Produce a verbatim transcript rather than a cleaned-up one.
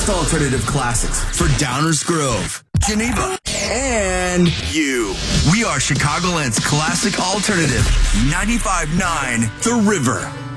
best alternative classics for Downers Grove, Geneva, and you. We are Chicagoland's classic alternative, ninety-five point nine The River.